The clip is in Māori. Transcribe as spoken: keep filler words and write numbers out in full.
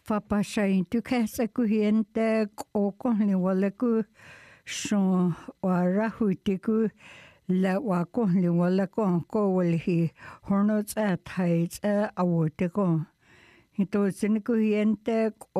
Whapashain tu kesa ku hiente o kohli wale ku shon wa rahu tiku la wa kohli wale ko ko wale hi horno tsa thai tsa awote ko. Hito sini ku hiente